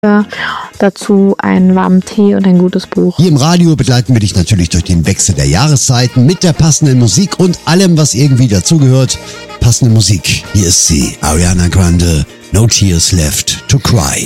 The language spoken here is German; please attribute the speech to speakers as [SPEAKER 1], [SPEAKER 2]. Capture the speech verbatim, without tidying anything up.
[SPEAKER 1] Dazu einen warmen Tee und ein gutes Buch.
[SPEAKER 2] Hier im Radio begleiten wir dich natürlich durch den Wechsel der Jahreszeiten mit der passenden Musik und allem, was irgendwie dazugehört. Passende Musik. Hier ist sie, Ariana Grande, No Tears Left to Cry.